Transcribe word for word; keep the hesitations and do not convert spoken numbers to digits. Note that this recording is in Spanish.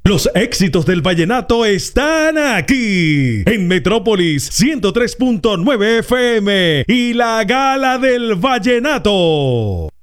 Los éxitos del vallenato están aquí en Metrópolis ciento tres punto nueve F M y la Gala del Vallenato.